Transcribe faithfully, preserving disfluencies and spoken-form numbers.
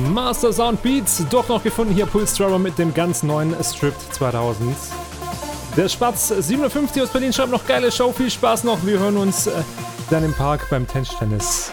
Master Sound Beats, doch noch gefunden hier Pulse Drummer mit dem ganz neuen Stripped zweitausend. Der Spatz siebenundfünfzig aus Berlin schreibt noch geile Show, viel Spaß noch, wir hören uns äh, dann im Park beim Tischtennis.